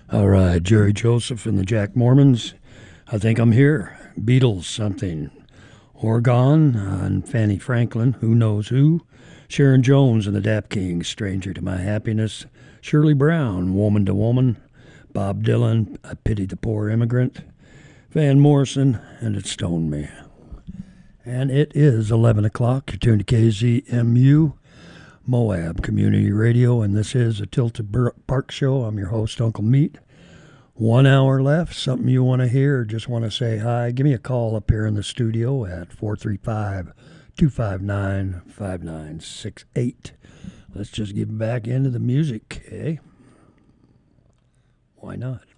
All right, Jerry Joseph and the Jack Mormons. I think I'm here. Beatles, something. Oregon and Fanny Franklin, Who Knows Who. Sharon Jones and the Dap Kings, Stranger to My Happiness. Shirley Brown, Woman to Woman. Bob Dylan, I Pity the Poor Immigrant. Van Morrison, and It Stoned Me. And it is 11 o'clock. You're tuned to KZMU, Moab Community Radio, and this is a Tilted Park Show. I'm your host, Uncle Meat. 1 hour left. Something you want to hear, just want to say hi, give me a call up here in the studio at 435-259-5968. Let's just get back into the music, eh? Why not?